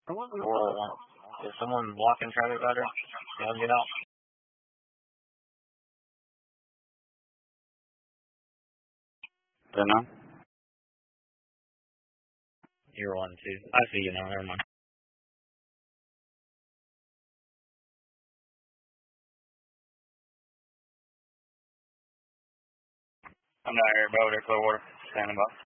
Is someone blocking traffic better? Yeah, get out. Don't know. You're one too. I see you now. Never mind. I'm not here, but over there, Clearwater. Standing by.